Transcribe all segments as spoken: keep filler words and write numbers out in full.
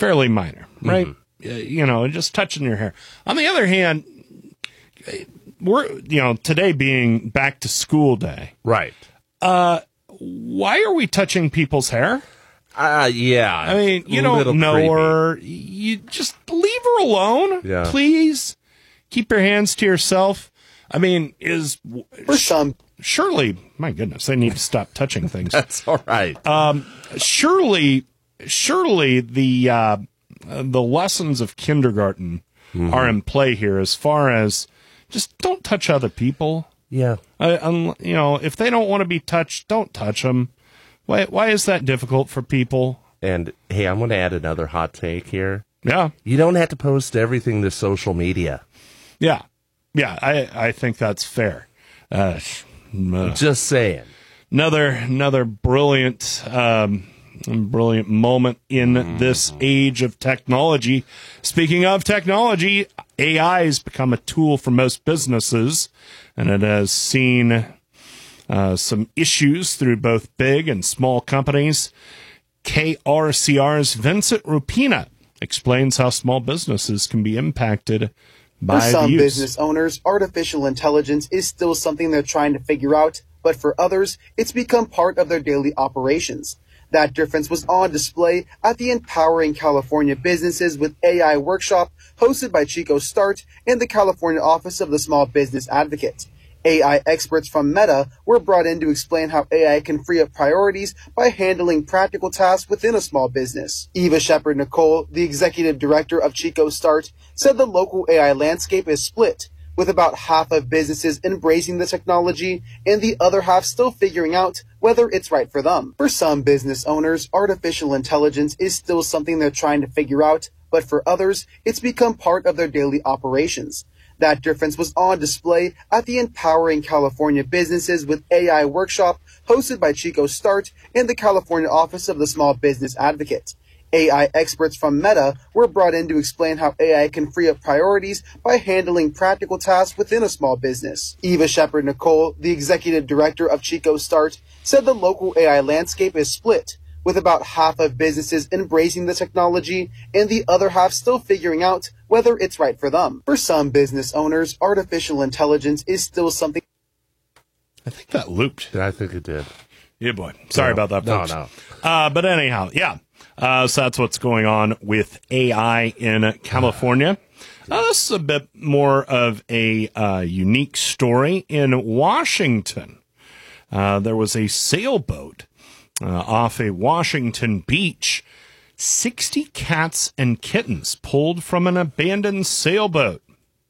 fairly minor, right? Mm-hmm. Uh, you know, just touching your hair. On the other hand, we're, you know, today being back to school day. Right. Uh, why are we touching people's hair? Uh, yeah. I mean, you don't know creepy. her. You just leave her alone, yeah. please. Keep your hands to yourself. I mean, is for some surely, my goodness, they need to stop touching things. That's all right. Um, surely, surely the uh, the lessons of kindergarten mm-hmm. are in play here, as far as just don't touch other people. Yeah. Uh, um, you know, if they don't want to be touched, don't touch them. Why? Why is that difficult for people? And hey, I'm going to add another hot take here. Yeah. You don't have to post everything to social media. Yeah. Yeah, I, I think that's fair. Uh, uh, Just saying. Another another brilliant um, brilliant moment in mm. this age of technology. Speaking of technology, A I has become a tool for most businesses, and it has seen uh, some issues through both big and small companies. K R C R's Vincent Rupina explains how small businesses can be impacted For some business owners, artificial intelligence is still something they're trying to figure out, but for others, it's become part of their daily operations. That difference was on display at the Empowering California Businesses with A I workshop hosted by Chico Start and the California Office of the Small Business Advocate. A I experts from Meta were brought in to explain how A I can free up priorities by handling practical tasks within a small business. Eva Shepard Nicole, the executive director of Chico Start, said the local A I landscape is split, with about half of businesses embracing the technology and the other half still figuring out whether it's right for them. For some business owners, artificial intelligence is still something they're trying to figure out, but for others, it's become part of their daily operations. That difference was on display at the Empowering California Businesses with A I workshop hosted by Chico Start and the California Office of the Small Business Advocate. A I experts from Meta were brought in to explain how A I can free up priorities by handling practical tasks within a small business. Eva Shepard Nicole, the executive director of Chico Start, said the local A I landscape is split, with about half of businesses embracing the technology and the other half still figuring out whether it's right for them. For some business owners, artificial intelligence is still something... I think that looped. I think it did. Yeah, boy. Sorry no, about that, folks. No, no. Uh, but anyhow, yeah. Uh, so that's what's going on with A I in California. Uh, this is a bit more of a uh, unique story in Washington. Uh, there was a sailboat uh, off a Washington beach. sixty cats and kittens pulled from an abandoned sailboat.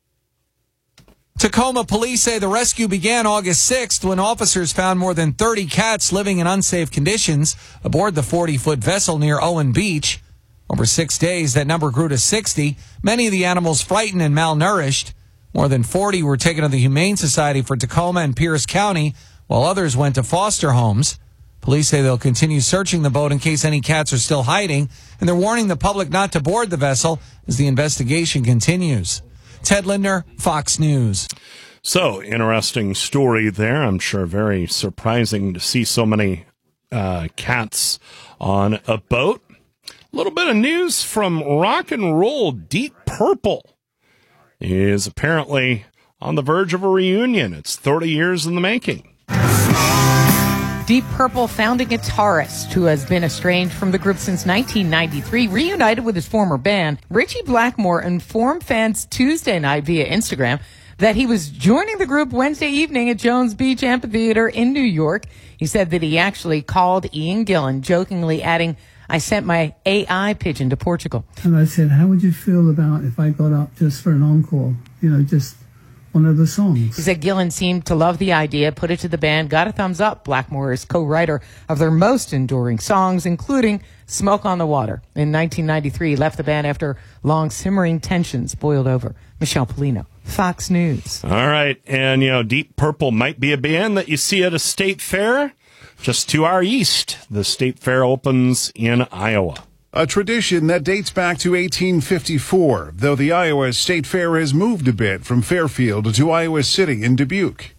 Tacoma police say the rescue began August sixth when officers found more than thirty cats living in unsafe conditions aboard the forty-foot vessel near Owen Beach. Over six days, that number grew to sixty, many of the animals frightened and malnourished. More than forty were taken to the Humane Society for Tacoma and Pierce County, while others went to foster homes. Police say they'll continue searching the boat in case any cats are still hiding, and they're warning the public not to board the vessel as the investigation continues. Ted Lindner, Fox News. So, interesting story there. I'm sure very surprising to see so many uh, cats on a boat. A little bit of news from rock and roll. Deep Purple is apparently on the verge of a reunion. It's thirty years in the making. Deep Purple founding guitarist who has been estranged from the group since nineteen ninety-three, reunited with his former band. Richie Blackmore informed fans Tuesday night via Instagram that he was joining the group Wednesday evening at Jones Beach Amphitheater in New York. He said that he actually called Ian Gillan, jokingly adding, "I sent my A I pigeon to Portugal." And I said, how would you feel about if I got up just for an encore, you know, just one of the songs? He said Gillan seemed to love the idea, put it to the band, got a thumbs up. Blackmore is co-writer of their most enduring songs, including Smoke on the Water. In nineteen ninety-three, he left the band after long simmering tensions boiled over. Michelle Polino, Fox News. All right. And, you know, Deep Purple might be a band that you see at a state fair. Just to our east, the state fair opens in Iowa. A tradition that dates back to eighteen fifty-four, though the Iowa State Fair has moved a bit from Fairfield to Iowa City in Dubuque.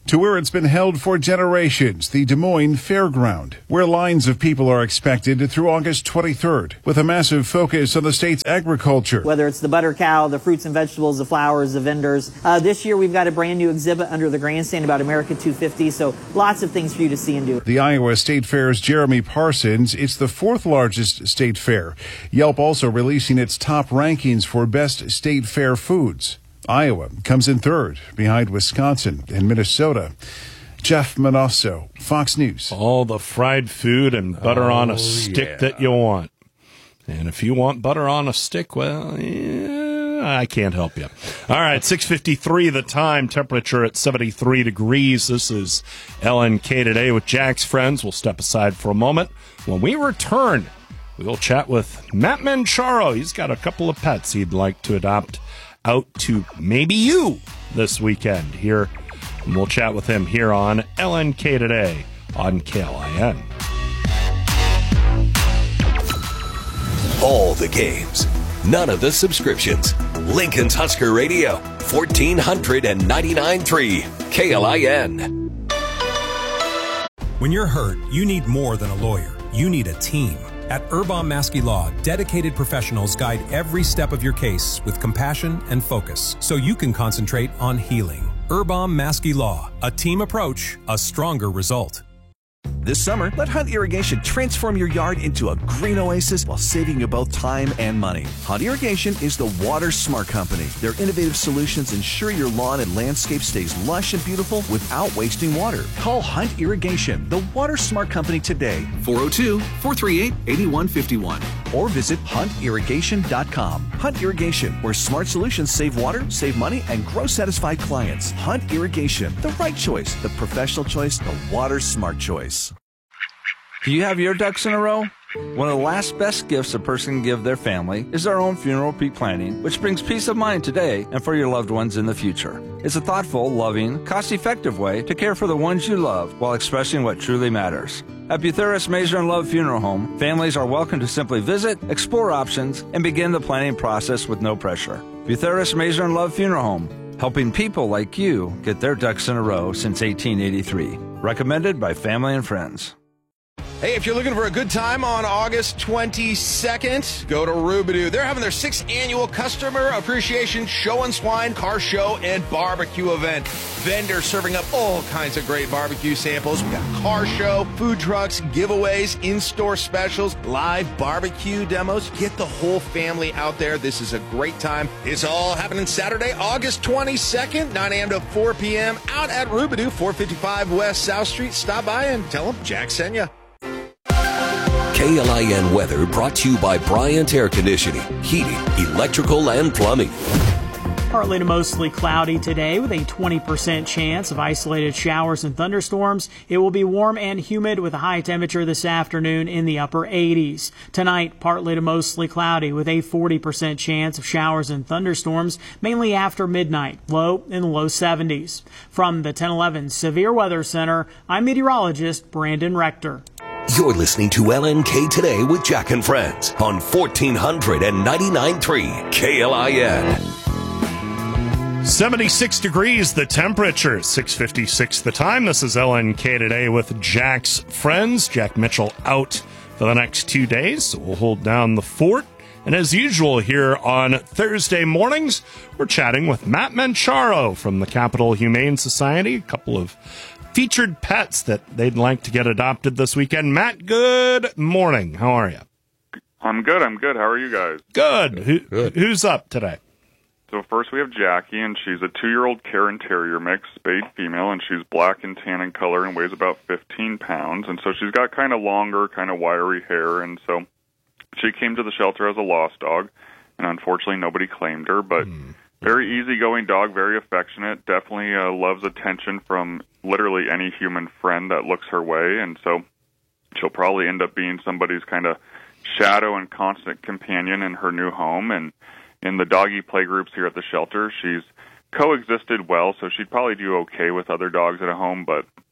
to where it's been held for generations, the Des Moines Fairground, where lines of people are expected through August twenty-third, with a massive focus on the state's agriculture. Whether it's the butter cow, the fruits and vegetables, the flowers, the vendors. Uh, this year we've got a brand new exhibit under the grandstand about America two fifty, so lots of things for you to see and do. The Iowa State Fair's Jeremy Parsons, it's the fourth largest state fair. Yelp also releasing its top rankings for best state fair foods. Iowa comes in third, behind Wisconsin and Minnesota. Jeff Manasso, Fox News. All the fried food and butter oh, on a stick yeah. that you want. And if you want butter on a stick, well, yeah, I can't help you. All right, six fifty-three the time, temperature at seventy-three degrees. This is L N K Today with Jack's Friends. We'll step aside for a moment. When we return, we'll chat with Matt Mancharo. He's got a couple of pets he'd like to adopt out to maybe you this weekend here. And we'll chat with him here on L N K Today on K L I N. All the games, none of the subscriptions. Lincoln's Husker Radio, fourteen ninety-nine point three K L I N. When you're hurt, you need more than a lawyer. You need a team. At Urbam Maskey Law, dedicated professionals guide every step of your case with compassion and focus so you can concentrate on healing. Urbam Maskey Law, a team approach, a stronger result. This summer, let Hunt Irrigation transform your yard into a green oasis while saving you both time and money. Hunt Irrigation is the Water Smart Company. Their innovative solutions ensure your lawn and landscape stays lush and beautiful without wasting water. Call Hunt Irrigation, the Water Smart Company today. four oh two, four three eight, eight one five one. Or visit hunt irrigation dot com. Hunt Irrigation, where smart solutions save water, save money, and grow satisfied clients. Hunt Irrigation, the right choice, the professional choice, the Water Smart choice. Do you have your ducks in a row? One of the last best gifts a person can give their family is their own funeral pre-planning, which brings peace of mind today and for your loved ones in the future. It's a thoughtful, loving, cost-effective way to care for the ones you love while expressing what truly matters. At Butheris Mazer and Love Funeral Home, families are welcome to simply visit, explore options, and begin the planning process with no pressure. Butheris Mazer and Love Funeral Home, helping people like you get their ducks in a row since eighteen eighty-three. Recommended by family and friends. Hey, if you're looking for a good time on August twenty-second, go to Rubidoo. They're having their sixth annual Customer Appreciation Show and Swine Car Show and Barbecue event. Vendors serving up all kinds of great barbecue samples. We got car show, food trucks, giveaways, in-store specials, live barbecue demos. Get the whole family out there. This is a great time. It's all happening Saturday, August twenty-second, nine a.m. to four p.m. out at Rubidoo, four fifty-five West South Street. Stop by and tell them Jack sent you. K L I N weather brought to you by Bryant Air Conditioning, Heating, Electrical, and Plumbing. Partly to mostly cloudy today with a twenty percent chance of isolated showers and thunderstorms. It will be warm and humid with a high temperature this afternoon in the upper eighties. Tonight, partly to mostly cloudy with a forty percent chance of showers and thunderstorms, mainly after midnight, low in the low seventies. From the ten eleven Severe Weather Center, I'm meteorologist Brandon Rector. You're listening to L N K Today with Jack and Friends on fourteen ninety-nine point three K L I N. seventy-six degrees the temperature, six fifty-six the time. This is L N K Today with Jack's Friends. Jack Mitchell out for the next two days, so we'll hold down the fort. And as usual here on Thursday mornings, we're chatting with Matt Mancharo from the Capital Humane Society, a couple of featured pets that they'd like to get adopted this weekend. Matt, good morning. How are you? I'm good. I'm good. How are you guys? Good. Who, good. Who's up today? So first we have Jackie, and she's a two-year-old Cairn Terrier mix, spayed female, and she's black and tan in color and weighs about fifteen pounds. And so she's got kind of longer, kind of wiry hair, and so she came to the shelter as a lost dog, and unfortunately nobody claimed her, but mm. very easygoing dog, very affectionate, definitely uh, loves attention from literally any human friend that looks her way, and so she'll probably end up being somebody's kind of shadow and constant companion in her new home. And in the doggy play groups here at the shelter, she's coexisted well, so she'd probably do okay with other dogs at a home, but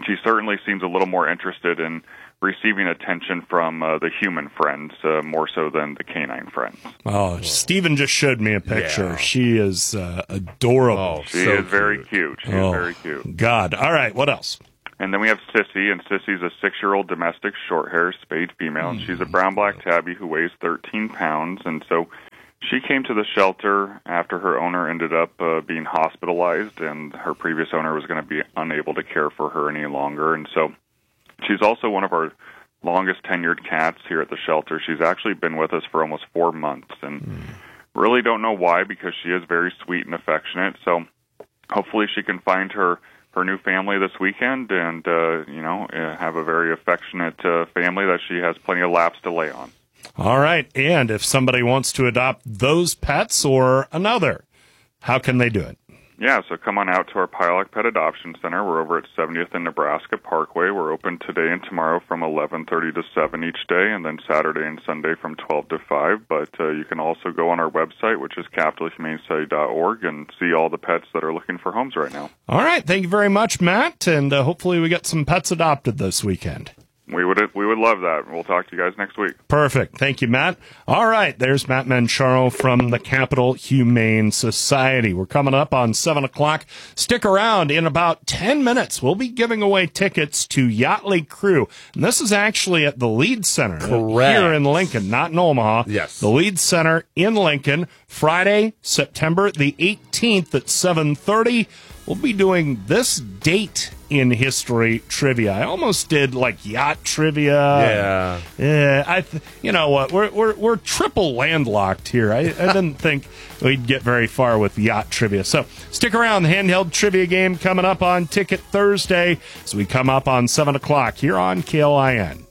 she certainly seems a little more interested in receiving attention from uh, the human friends uh, more so than the canine friends. Oh, Steven just showed me a picture. Yeah. She is uh, adorable. Oh, she so is very cute. She oh, is very cute. God. All right, what else? And then we have Sissy, and Sissy's a six-year-old domestic short-hair spayed female, and she's a brown-black tabby who weighs thirteen pounds, and so she came to the shelter after her owner ended up uh, being hospitalized, and her previous owner was going to be unable to care for her any longer, and so she's also one of our longest tenured cats here at the shelter. She's actually been with us for almost four months, and mm. really don't know why, because she is very sweet and affectionate, so hopefully she can find her her new family this weekend and, uh, you know, have a very affectionate uh, family that she has plenty of laps to lay on. All right. And if somebody wants to adopt those pets or another, how can they do it? Yeah, so come on out to our Pilak Pet Adoption Center. We're over at seventieth and Nebraska Parkway. We're open today and tomorrow from eleven thirty to seven each day, and then Saturday and Sunday from twelve to five. But uh, you can also go on our website, which is capital humane society dot org, and see all the pets that are looking for homes right now. All right. Thank you very much, Matt, and uh, hopefully we get some pets adopted this weekend. We would we would love that. We'll talk to you guys next week. Perfect. Thank you, Matt. All right. There's Matt Mancharo from the Capital Humane Society. We're coming up on seven o'clock. Stick around. In about ten minutes, we'll be giving away tickets to Yachtly Crew. And this is actually at the Lead Center. Correct. Here in Lincoln, not in Omaha. Yes. The Lead Center in Lincoln, Friday, September the eighteenth at seven thirty. We'll be doing this date in history trivia. I almost did like yacht trivia. Yeah. Yeah. I, th- you know what? We're we're we're triple landlocked here. I, I didn't think we'd get very far with yacht trivia. So stick around. The handheld trivia game coming up on Ticket Thursday as we come up on seven o'clock here on K L I N.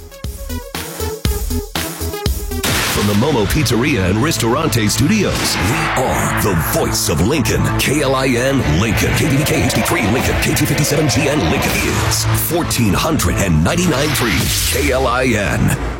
From the Momo Pizzeria and Ristorante Studios, we are the voice of Lincoln. K L I N Lincoln. K D V K H D three Lincoln. K two fifty-seven G N Lincoln is fourteen ninety-nine point three K L I N.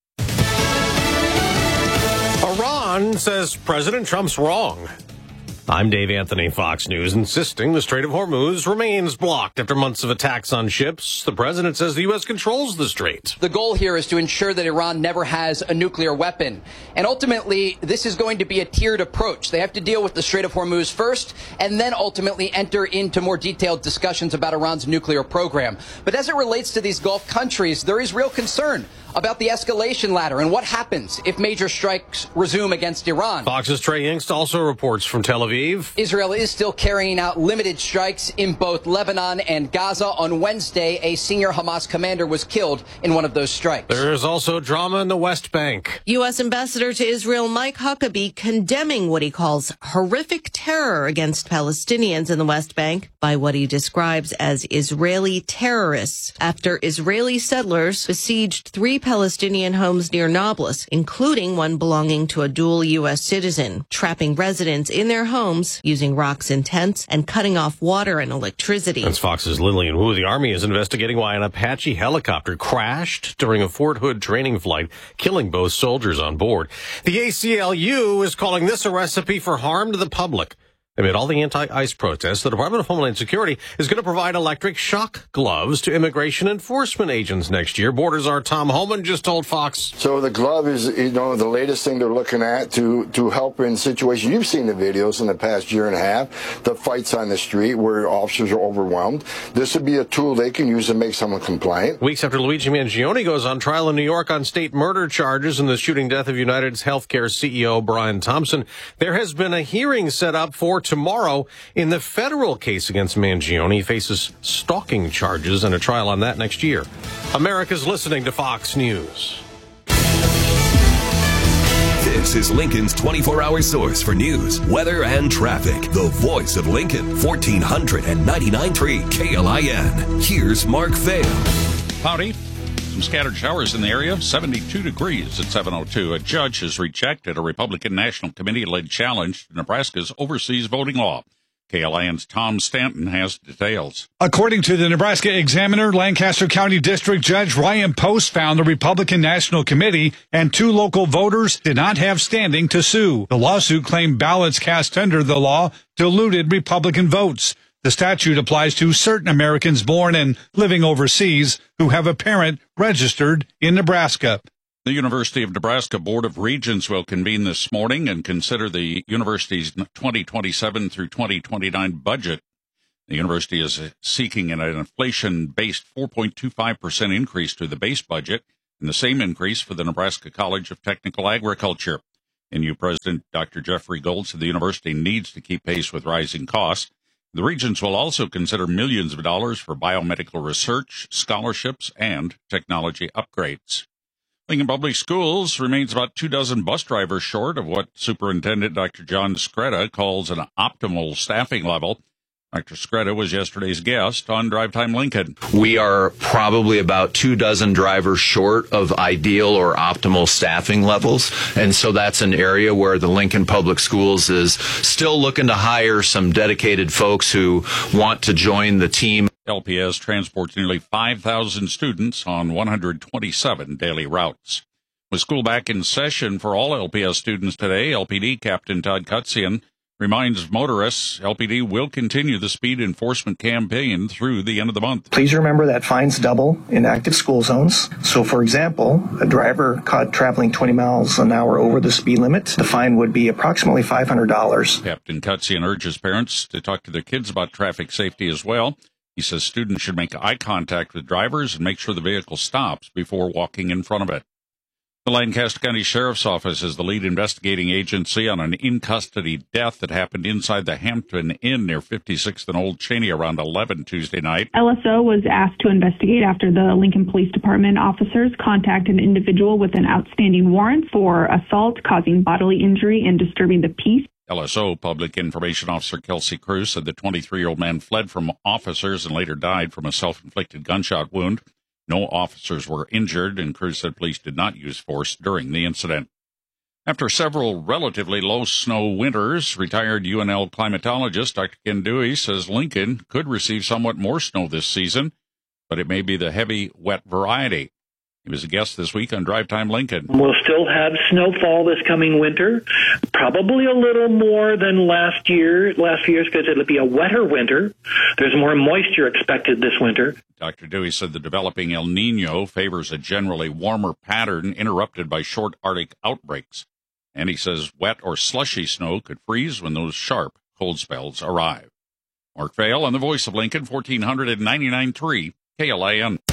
Iran says President Trump's wrong. I'm Dave Anthony, Fox News, insisting the Strait of Hormuz remains blocked after months of attacks on ships. The president says the U S controls the strait. The goal here is to ensure that Iran never has a nuclear weapon. And ultimately, this is going to be a tiered approach. They have to deal with the Strait of Hormuz first, and then ultimately enter into more detailed discussions about Iran's nuclear program. But as it relates to these Gulf countries, there is real concern about the escalation ladder and what happens if major strikes resume against Iran. Fox's Trey Yingst also reports from Tel Aviv. Israel is still carrying out limited strikes in both Lebanon and Gaza. On Wednesday, a senior Hamas commander was killed in one of those strikes. There is also drama in the West Bank. U S Ambassador to Israel Mike Huckabee condemning what he calls horrific terror against Palestinians in the West Bank by what he describes as Israeli terrorists after Israeli settlers besieged three Palestinian homes near Nablus, including one belonging to a dual U S citizen, trapping residents in their homes using rocks and tents and cutting off water and electricity. That's Fox's Lillian Wu. The Army is investigating why an Apache helicopter crashed during a Fort Hood training flight, killing both soldiers on board. The A C L U is calling this a recipe for harm to the public. Amid all the anti-ICE protests, the Department of Homeland Security is going to provide electric shock gloves to immigration enforcement agents next year. Borders our Tom Holman just told Fox. So the glove is, you know, the latest thing they're looking at to, to help in situations. You've seen the videos in the past year and a half, the fights on the street where officers are overwhelmed. This would be a tool they can use to make someone compliant. Weeks after Luigi Mangione goes on trial in New York on state murder charges in the shooting death of United's healthcare C E O Brian Thompson, there has been a hearing set up for tomorrow in the federal case against Mangione. He faces stalking charges and a trial on that next year. America's listening to Fox News. This is Lincoln's twenty-four hour source for news, weather, and traffic. The voice of Lincoln, fourteen ninety-nine point three K L I N. Here's Mark Vail. Howdy. Some scattered showers in the area, seventy-two degrees at seven oh two. A judge has rejected a Republican National Committee-led challenge to Nebraska's overseas voting law. K L I N's Tom Stanton has details. According to the Nebraska Examiner, Lancaster County District Judge Ryan Post found the Republican National Committee and two local voters did not have standing to sue. The lawsuit claimed ballots cast under the law diluted Republican votes. The The statute applies to certain Americans born and living overseas who have a parent registered in Nebraska. The University of Nebraska Board of Regents will convene this morning and consider the university's twenty twenty-seven through twenty twenty-nine budget. The university is seeking an inflation-based four point two five percent increase to the base budget and the same increase for the Nebraska College of Technical Agriculture. N U President Doctor Jeffrey Gold said the university needs to keep pace with rising costs. The Regents will also consider millions of dollars for biomedical research, scholarships, and technology upgrades. Lincoln Public Schools remains about two dozen bus drivers short of what Superintendent Doctor John Skretta calls an optimal staffing level. Doctor Skretta was yesterday's guest on Drive Time Lincoln. We are probably about two dozen drivers short of ideal or optimal staffing levels. And so that's an area where the Lincoln Public Schools is still looking to hire some dedicated folks who want to join the team. L P S transports nearly five thousand students on one hundred twenty-seven daily routes. With school back in session for all L P S students today, L P D Captain Todd Kutzian reminds motorists L P D will continue the speed enforcement campaign through the end of the month. Please remember that fines double in active school zones. So, for example, a driver caught traveling twenty miles an hour over the speed limit, the fine would be approximately five hundred dollars. Captain Kutzian urges parents to talk to their kids about traffic safety as well. He says students should make eye contact with drivers and make sure the vehicle stops before walking in front of it. The Lancaster County Sheriff's Office is the lead investigating agency on an in-custody death that happened inside the Hampton Inn near fifty-sixth and Old Cheney around eleven Tuesday night. L S O was asked to investigate after the Lincoln Police Department officers contacted an individual with an outstanding warrant for assault, causing bodily injury, and disturbing the peace. L S O Public Information Officer Kelsey Cruz said the twenty-three-year-old man fled from officers and later died from a self-inflicted gunshot wound. No officers were injured, and Cruz said police did not use force during the incident. After several relatively low snow winters, retired U N L climatologist Doctor Ken Dewey says Lincoln could receive somewhat more snow this season, but it may be the heavy, wet variety. He was a guest this week on Drive Time Lincoln. We'll still have snowfall this coming winter, probably a little more than last year, last few years, because it'll be a wetter winter. There's more moisture expected this winter. Doctor Dewey said the developing El Nino favors a generally warmer pattern interrupted by short Arctic outbreaks. And he says wet or slushy snow could freeze when those sharp cold spells arrive. Mark Vail on the Voice of Lincoln, fourteen ninety-nine point three K L A N.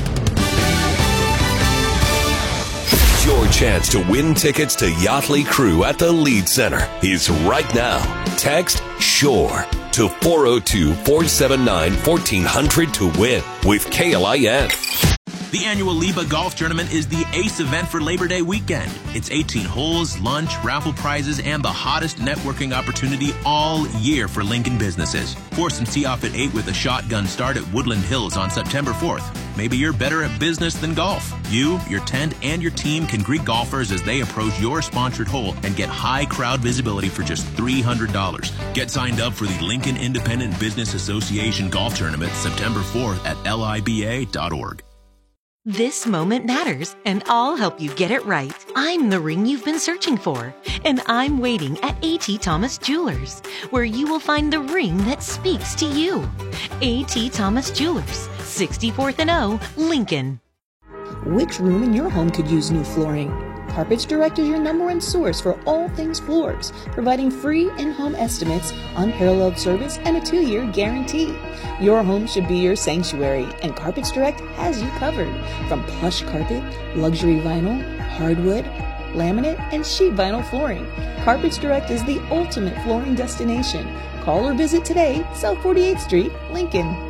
Your chance to win tickets to Yachtly Crew at the Lead Center is right now. Text SHORE to four oh two, four seven nine, one four hundred to win with K L I N. The annual Liba Golf Tournament is the ace event for Labor Day weekend. It's eighteen holes, lunch, raffle prizes, and the hottest networking opportunity all year for Lincoln businesses. Force and tee off at eight with a shotgun start at Woodland Hills on September fourth. Maybe you're better at business than golf. You, your tent, and your team can greet golfers as they approach your sponsored hole and get high crowd visibility for just three hundred dollars. Get signed up for the Lincoln Independent Business Association Golf Tournament September fourth at L I B A dot org. This moment matters, and I'll help you get it right. I'm the ring you've been searching for, and I'm waiting at A T. Thomas Jewelers, where you will find the ring that speaks to you. A T. Thomas Jewelers, sixty-fourth and O, Lincoln. Which room in your home could use new flooring? Carpets Direct is your number one source for all things floors, providing free in-home estimates, unparalleled service, and a two-year guarantee. Your home should be your sanctuary, and Carpets Direct has you covered. From plush carpet, luxury vinyl, hardwood, laminate, and sheet vinyl flooring, Carpets Direct is the ultimate flooring destination. Call or visit today, South forty-eighth Street, Lincoln.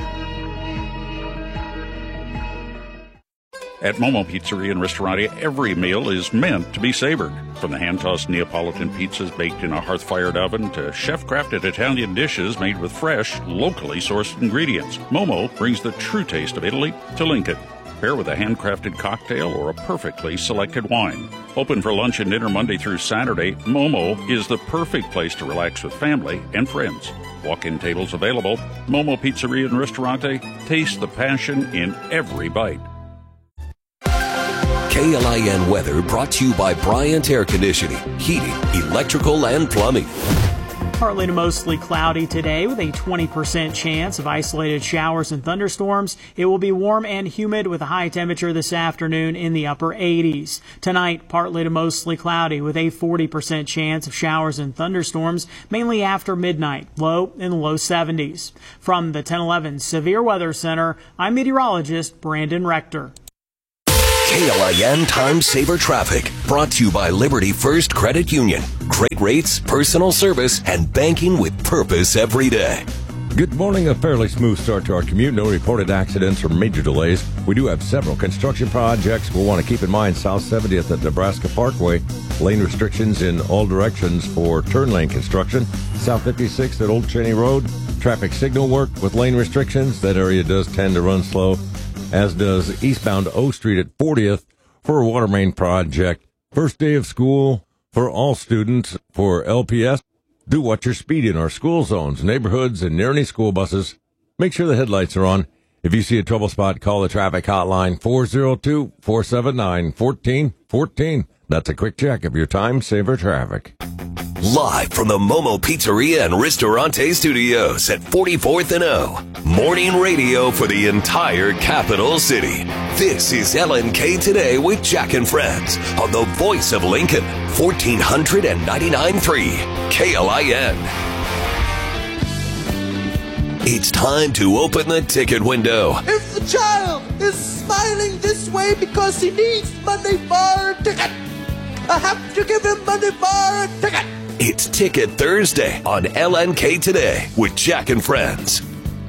At Momo Pizzeria and Ristorante, every meal is meant to be savored. From the hand-tossed Neapolitan pizzas baked in a hearth-fired oven to chef-crafted Italian dishes made with fresh, locally sourced ingredients, Momo brings the true taste of Italy to Lincoln. Pair with a handcrafted cocktail or a perfectly selected wine. Open for lunch and dinner Monday through Saturday, Momo is the perfect place to relax with family and friends. Walk-in tables available. Momo Pizzeria and Ristorante. Taste the passion in every bite. K L I N weather brought to you by Bryant Air Conditioning, Heating, Electrical, and Plumbing. partly to mostly cloudy today with a twenty percent chance of isolated showers and thunderstorms. It will be warm and humid with a high temperature this afternoon in the upper eighties. Tonight, partly to mostly cloudy with a forty percent chance of showers and thunderstorms, mainly after midnight, low in the low seventies. From the ten eleven Severe Weather Center, I'm meteorologist Brandon Rector. K L I N Time Saver Traffic, brought to you by Liberty First Credit Union. Great rates, personal service, and banking with purpose every day. Good morning. A fairly smooth start to our commute. No reported accidents or major delays. We do have several construction projects we'll want to keep in mind. South seventieth at Nebraska Parkway. Lane restrictions in all directions for turn lane construction. South fifty-sixth at Old Cheney Road. Traffic signal work with lane restrictions. That area does tend to run slow, as does eastbound O Street at fortieth for a water main project. First day of school for all students for L P S. Do watch your speed in our school zones, neighborhoods, and near any school buses. Make sure the headlights are on. If you see a trouble spot, call the traffic hotline four oh two, four seven nine, one four one four. That's a quick check of your time saver traffic. Live from the Momo Pizzeria and Ristorante Studios at forty-fourth and O. Morning radio for the entire capital city. This is L N K Today with Jack and Friends on the voice of Lincoln, fourteen ninety-nine point three K L I N. It's time to open the ticket window. If the child is smiling this way because he needs money for a ticket, I have to give him money for a ticket. It's Ticket Thursday on L N K Today with Jack and Friends.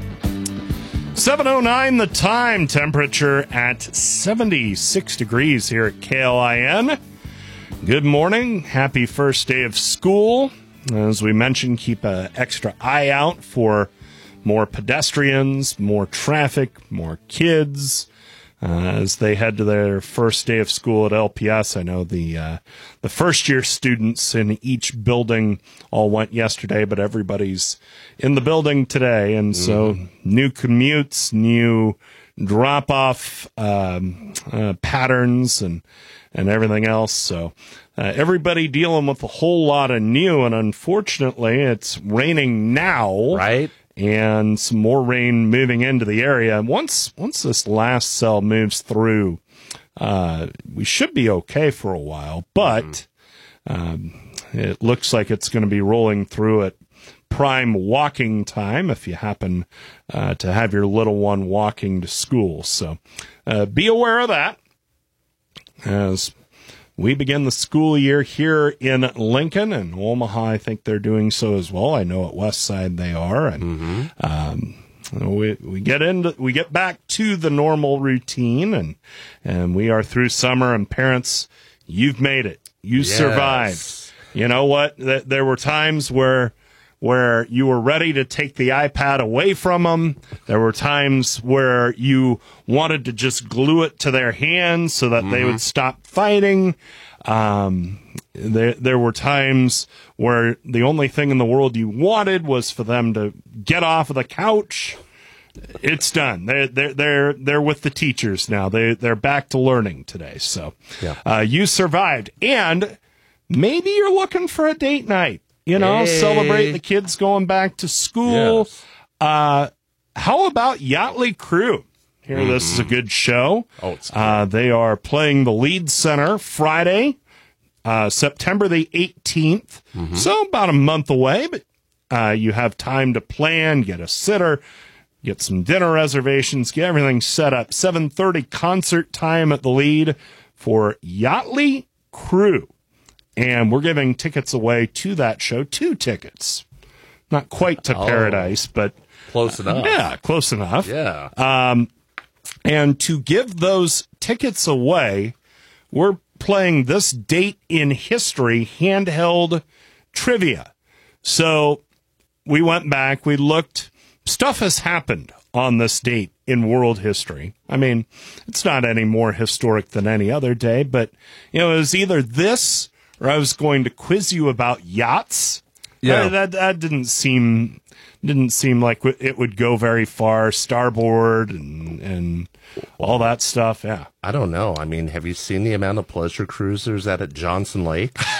seven oh nine the time, temperature at seventy-six degrees here at K L I N. Good morning. Happy first day of school. As we mentioned, keep an extra eye out for more pedestrians, more traffic, more kids. Uh, as they head to their first day of school at L P S. I know the uh, the first year students in each building all went yesterday, but everybody's in the building today, and so mm-hmm. new commutes, new drop off um, uh, patterns, and and everything else. So uh, everybody dealing with a whole lot of new, and unfortunately, it's raining now, right? And some more rain moving into the area. Once once this last cell moves through, uh, we should be okay for a while. But um, it looks like it's going to be rolling through at prime walking time if you happen uh, to have your little one walking to school. So uh, be aware of that as we begin the school year here in Lincoln, and Omaha, I think they're doing so as well. I know at West Side they are, and mm-hmm. um, we we get into we get back to the normal routine, and and we are through summer. And parents, you've made it. You yes. survived. You know what? There were times where. where you were ready to take the iPad away from them. There were times where you wanted to just glue it to their hands so that mm-hmm. they would stop fighting. Um, there, there were times where the only thing in the world you wanted was for them to get off of the couch. It's done. They're, they're, they're, they're with the teachers now. They, they're back to learning today. So, yeah. uh, you survived, and maybe you're looking for a date night. You know, hey. Celebrate the kids going back to school. Yes. Uh, how about Yachtly Crew? Here, mm-hmm. This is a good show. Oh, it's uh, they are playing the Lead Center Friday, uh, September the eighteenth. Mm-hmm. So about a month away, but uh, you have time to plan, get a sitter, get some dinner reservations, get everything set up. seven thirty concert time at the Lead for Yachtly Crew. And we're giving tickets away to that show, two tickets. Not quite to oh, Paradise, but... Close enough. Uh, yeah, close enough. Yeah. Um, and to give those tickets away, we're playing this date in history handheld trivia. So we went back, we looked. Stuff has happened on this date in world history. I mean, it's not any more historic than any other day, but, you know, it was either this... or I was going to quiz you about yachts. Yeah, uh, that that didn't seem didn't seem like it would go very far. Starboard and and all that stuff. Yeah, I don't know. I mean, have you seen the amount of pleasure cruisers out at Johnson Lake?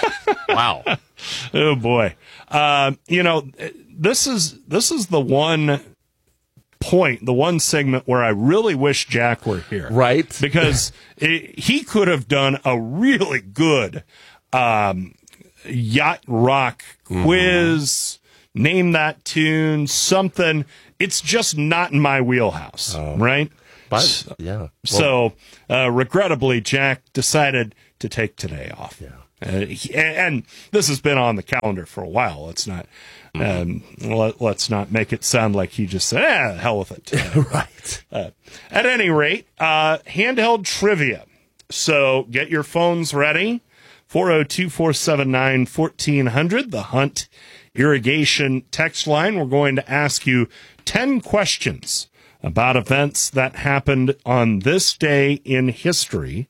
Wow. Oh boy. Uh, you know, this is this is the one point, the one segment where I really wish Jack were here. Right. Because it, he could have done a really good um, yacht rock quiz, mm-hmm. name that tune, something. It's just not in my wheelhouse, oh. right? But, yeah. Well, so, uh, regrettably, Jack decided to take today off. Yeah. Uh, he, and this has been on the calendar for a while. Let's not um, let, let's not make it sound like he just said, "Eh, hell with it." Right. Uh, at any rate, uh, handheld trivia. So get your phones ready. four oh two, four seven nine, fourteen hundred, the Hunt Irrigation text line. We're going to ask you ten questions about events that happened on this day in history.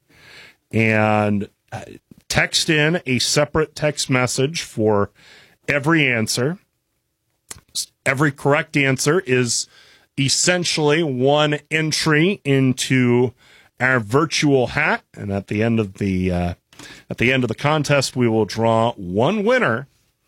And uh, text in a separate text message for every answer. Every correct answer is essentially one entry into our virtual hat. And at the end of the uh, at the end of the contest, we will draw one winner,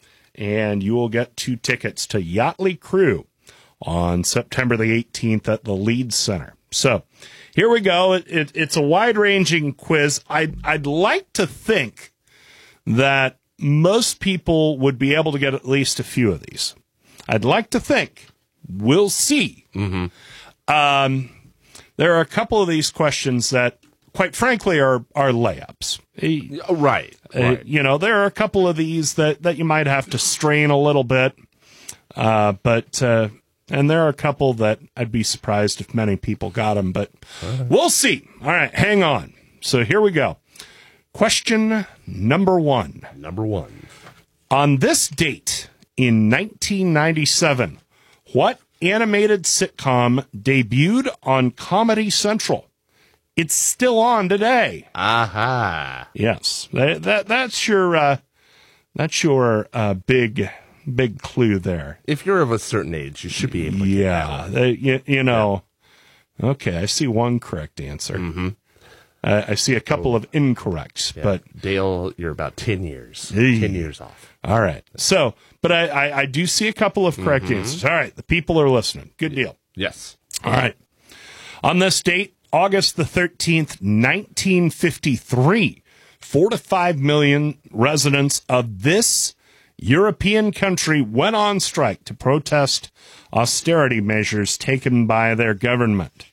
and you will get two tickets to Yachtly Crew on September the eighteenth at the Leeds Center. So here we go. It, it, it's a wide-ranging quiz. I'd, I'd like to think that most people would be able to get at least a few of these. I'd like to think. We'll see. Mm-hmm. Um, there are a couple of these questions that, quite frankly, are, are layups. Right. Uh, right. You know, there are a couple of these that, that you might have to strain a little bit. Uh, but, uh, and there are a couple that I'd be surprised if many people got them, but uh-huh. we'll see. All right, hang on. So here we go. Question number one. Number one. On this date in nineteen ninety-seven, what animated sitcom debuted on Comedy Central? It's still on today. Aha. Yes, that, that that's your uh, that's your uh, big big clue there. If you're of a certain age, you should be able to yeah, get that uh, you, you know. Yeah. Okay, I see one correct answer. Mm-hmm. Uh, I see a couple oh. of incorrects, yeah. but Dale, you're about ten years. Hey. Ten years off. All right. So, but I, I, I do see a couple of correct mm-hmm. answers. All right, the people are listening. Good deal. Yes. All right. On this date, August the thirteenth, nineteen fifty-three, four to five million residents of this European country went on strike to protest austerity measures taken by their government.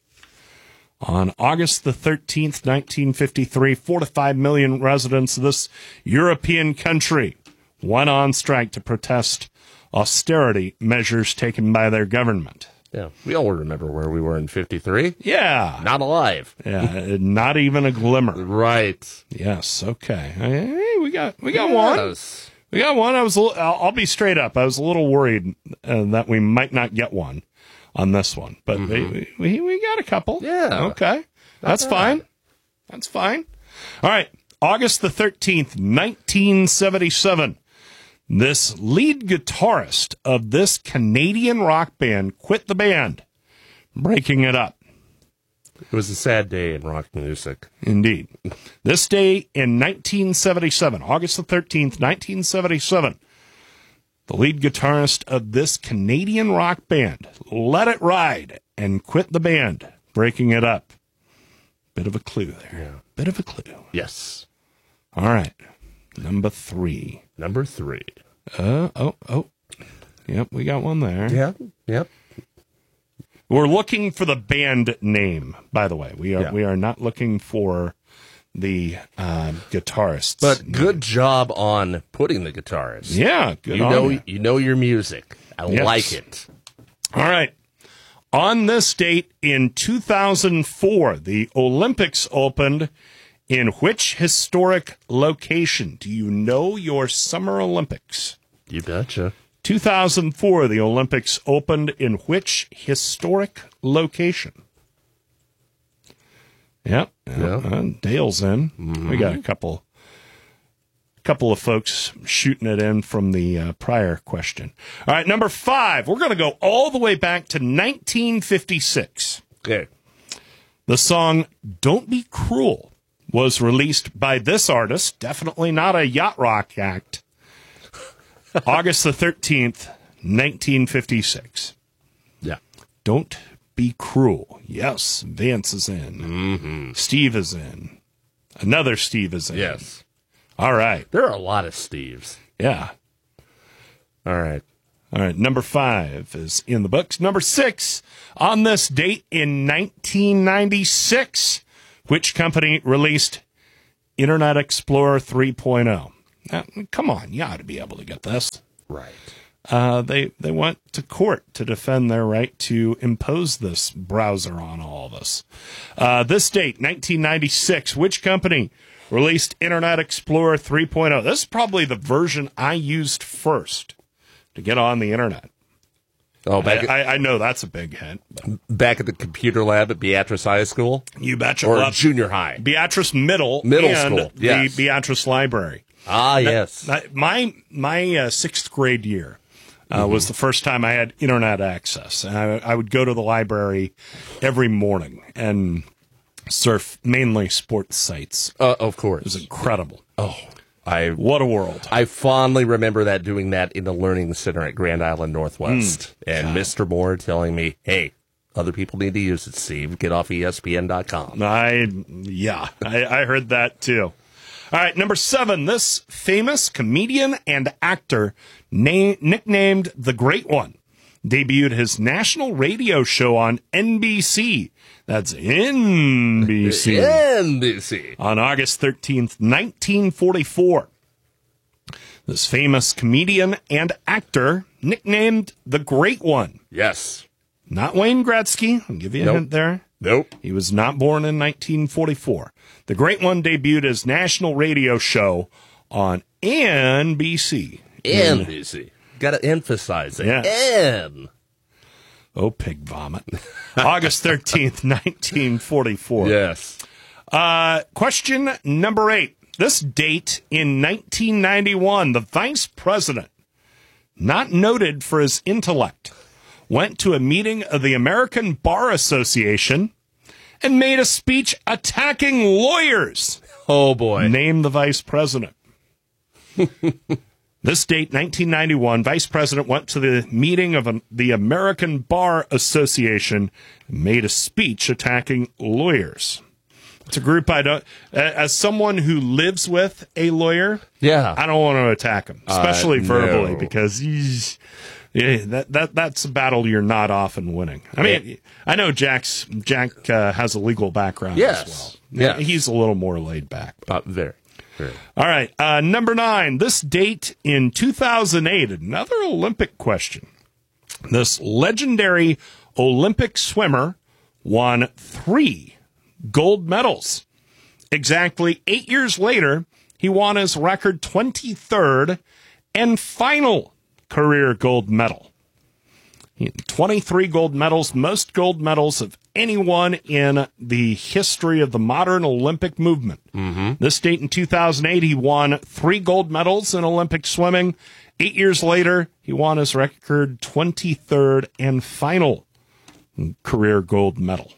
On August the thirteenth, nineteen fifty-three, four to five million residents of this European country went on strike to protest austerity measures taken by their government. Yeah, we all remember where we were in fifty-three. Yeah. Not alive. Yeah, not even a glimmer. Right. Yes, okay. Hey, we got we got yes. one. We got one. I was a little, I'll, I'll be straight up. I was a little worried uh, that we might not get one on this one, but mm-hmm. we, we we got a couple. Yeah. Okay. That's bad. fine. That's fine. All right. August the thirteenth, nineteen seventy-seven. This lead guitarist of this Canadian rock band quit the band, breaking it up. It was a sad day in rock music. Indeed. This day in nineteen seventy-seven, August the thirteenth, nineteen seventy-seven, the lead guitarist of this Canadian rock band let it ride and quit the band, breaking it up. Bit of a clue there. Yeah. Bit of a clue. Yes. All right. Number three. Number three. Uh, oh, oh. Yep, we got one there. Yeah, yep. We're looking for the band name, by the way. We are yeah. we are not looking for the uh, guitarist. But name. Good job on putting the guitarist. Yeah, good you on know you. You know your music. I yes. like it. All right. On this date in two thousand four, the Olympics opened in which historic location? Do you know your Summer Olympics? You betcha. two thousand four, the Olympics opened in which historic location? Yep. Yeah. Uh, Dale's in. Mm-hmm. We got a couple couple of folks shooting it in from the uh, prior question. All right, number five. We're going to go all the way back to nineteen fifty-six. Okay. The song Don't Be Cruel was released by this artist, definitely not a yacht rock act, August the thirteenth, nineteen fifty-six. Yeah. Don't be cruel. Yes, Vance is in. Mm-hmm. Steve is in. Another Steve is in. Yes. All right. There are a lot of Steves. Yeah. All right. All right. Number five is in the books. Number six, on this date in nineteen ninety-six, which company released Internet Explorer three point oh? Now, come on, you ought to be able to get this. Right. Uh, they they went to court to defend their right to impose this browser on all of us. Uh, this date, nineteen ninety-six, which company released Internet Explorer three point oh? This is probably the version I used first to get on the internet. Oh, back I, at, I, I know that's a big hint. back at the computer lab at Beatrice High School? You betcha. Or Well, junior high? Beatrice Middle, Middle and school, yes. the Beatrice Library. Ah, That- yes. that- my my uh, sixth grade year uh, Mm-hmm. was the first time I had internet access, and I, I would go to the library every morning and surf mainly sports sites. Uh, of course. It was incredible. Oh, I What a world! I fondly remember that doing that in the Learning Center at Grand Island Northwest. Mm. and Mister Moore telling me, hey, other people need to use it, Steve. Get off E S P N dot com. I yeah, I, I heard that too. All right, number seven. This famous comedian and actor, na- nicknamed the Great One, debuted his national radio show on N B C. That's N B C. N B C. On August thirteenth, nineteen forty-four. This famous comedian and actor, nicknamed the Great One. Yes. Not Wayne Gretzky. I'll give you a Nope. hint there. Nope. He was not born in nineteen forty-four. The Great One debuted his national radio show on N B C. N B C. Got to emphasize it. Yes. N. Oh, pig vomit. August thirteenth, nineteen forty-four. Yes. Uh, question number eight. This date in nineteen ninety-one, the vice president, not noted for his intellect, went to a meeting of the American Bar Association and made a speech attacking lawyers. Oh, boy. Name the vice president. This date, nineteen ninety-one, vice president went to the meeting of um, the American Bar Association and made a speech attacking lawyers. It's a group I don't, as someone who lives with a lawyer, Yeah. I don't want to attack him, especially Uh, verbally, no. because he's, yeah, that, that that's a battle you're not often winning. I mean, I know Jack's Jack uh, has a legal background Yes. as well. Yeah. He's a little more laid back. Uh, very. Very. All right, uh, number nine. This date in two thousand eight, another Olympic question. This legendary Olympic swimmer won three gold medals. Exactly eight years later, he won his record twenty-third and final career gold medal. twenty-three gold medals, most gold medals of anyone in the history of the modern Olympic movement. Mm-hmm. This date in two thousand eight, he won three gold medals in Olympic swimming. Eight years later, he won his record twenty-third and final career gold medal.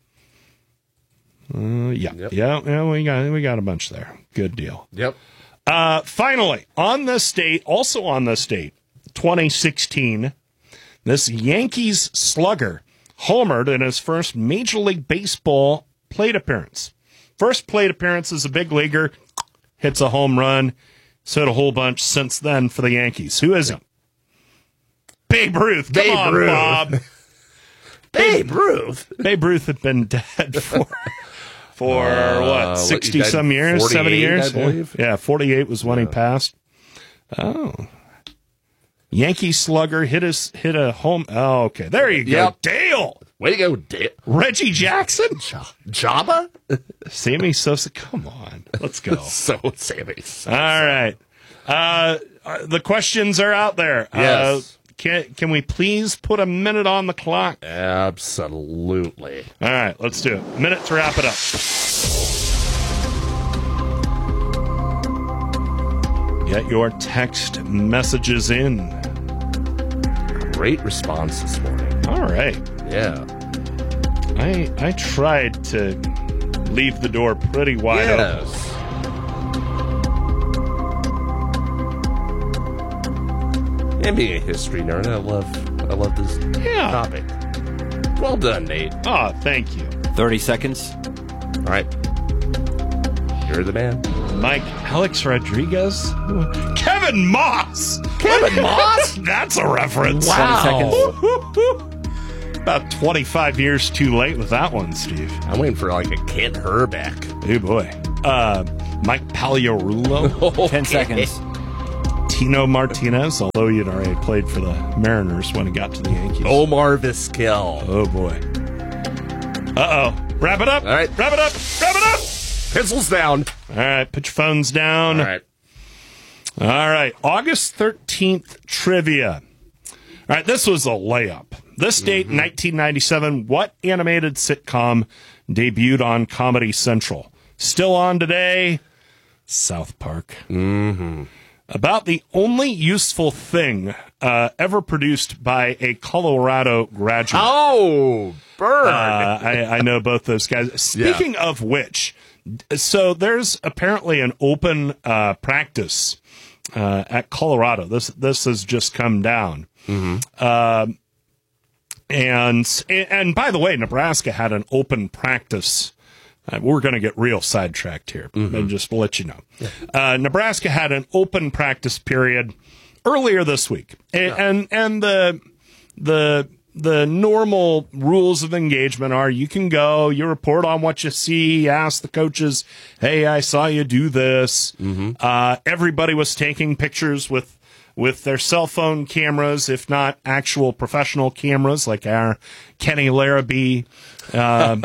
Uh, yeah, Yep. yeah, yeah. We got we got a bunch there. Good deal. Yep. Uh, finally, on this date, also on this date, twenty sixteen, this Yankees slugger homered in his first Major League Baseball plate appearance. First plate appearance as a big leaguer, hits a home run. He's hit a whole bunch since then for the Yankees. Who is he? Babe Ruth. Come Babe on, Ruth. Bob. Babe Ruth. Babe Ruth had been dead for for Uh, what what, sixty he died some years, seventy forty-eight, years. I believe. Yeah, forty eight was when he passed. Oh, Yankee slugger hit his hit a home. Oh, okay, there you go, Yep. Dale. Way to go, Dale. Reggie Jackson, Jabba? Sammy Sosa. Come on, let's go. So, Sammy. All right, uh, the questions are out there. Yes. Uh, can can we please put a minute on the clock? Absolutely. All right, let's do it. A minute to wrap it up. Get your text messages in. Great response this morning. All right. Yeah. I I tried to leave the door pretty wide open. Yes. And being a history nerd, I love, I love this Yeah. topic. Well done, Nate. Oh, thank you. thirty seconds. All right. You're the man. Mike, Alex Rodriguez, Kevin Moss. Kevin Moss? That's a reference. Wow. About twenty-five years too late with that one, Steve. I'm waiting for like a Kent Herbeck. Oh, boy. Uh, Mike Pagliarulo. Ten seconds. Tino Martinez, although he'd already played for the Mariners when he got to the Yankees. Omar Vizquel. Oh, boy. Uh-oh. Wrap it up. All right. Wrap it up. Wrap it up. Pencils down. All right. Put your phones down. All right. All right. August thirteenth trivia. All right. This was a layup. This date, Mm-hmm. nineteen ninety-seven, what animated sitcom debuted on Comedy Central? Still on today? South Park. Mm-hmm. About the only useful thing uh, ever produced by a Colorado graduate. Oh, burn. Uh, I, I know both those guys. Speaking Yeah. of which, so there's apparently an open uh, practice uh, at Colorado. This this has just come down. Mm-hmm. Um, and and by the way, Nebraska had an open practice. Uh, we're going to get real sidetracked here, Mm-hmm. and just to let you know. Uh, Nebraska had an open practice period earlier this week, and and, and the the the normal rules of engagement are: you can go, you report on what you see, you ask the coaches, "Hey, I saw you do this." Mm-hmm. Uh, everybody was taking pictures with. with their cell phone cameras, if not actual professional cameras, like our Kenny Larrabee. Um,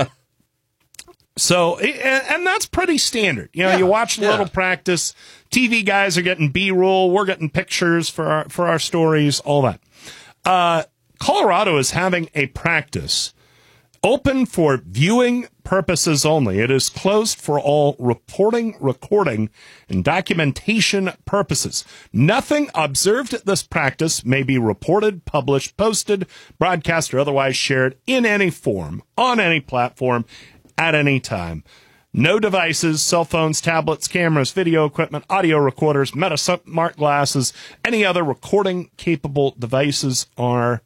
so, and, and that's pretty standard. You know, Yeah, you watch a yeah. little practice. T V guys are getting B-roll. We're getting pictures for our, for our stories, all that. Uh, Colorado is having a practice open for viewing purposes only. It is closed for all reporting, recording, and documentation purposes. Nothing observed at this practice may be reported, published, posted, broadcast, or otherwise shared in any form, on any platform, at any time. No devices, cell phones, tablets, cameras, video equipment, audio recorders, Meta smart glasses, any other recording-capable devices are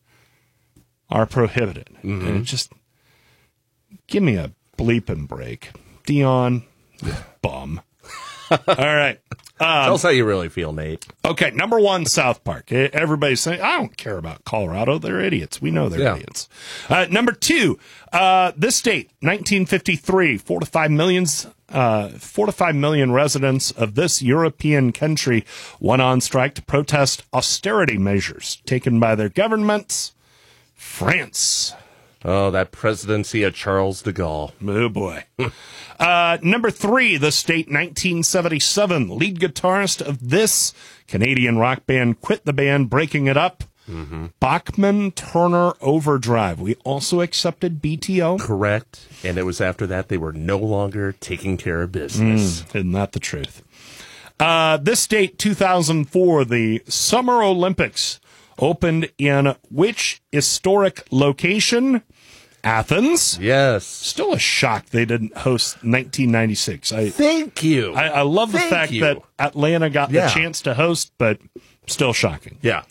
are prohibited. Mm-hmm. And it just give me a bleeping break. Dion, you bum. All right. Um, Tell us how you really feel, Nate. Okay, number one, South Park. E- Everybody's saying, I don't care about Colorado. They're idiots. We know they're Yeah. idiots. Uh, number two, uh, this state, nineteen fifty-three, four to five millions, uh, four to five million residents of this European country went on strike to protest austerity measures taken by their governments. France. Oh, that presidency of Charles de Gaulle. Oh, boy. uh, number three, the state, nineteen seventy-seven. Lead guitarist of this Canadian rock band quit the band, breaking it up. Mm-hmm. Bachman Turner Overdrive. We also accepted B T O. Correct. And it was after that they were no longer taking care of business. Mm, isn't that the truth? Uh, this date, two thousand four, the Summer Olympics opened in which historic location? Athens. Yes. Still a shock they didn't host nineteen ninety-six. I Thank you. I, I love the Thank fact you. that Atlanta got Yeah. the chance to host, but still shocking. Yeah.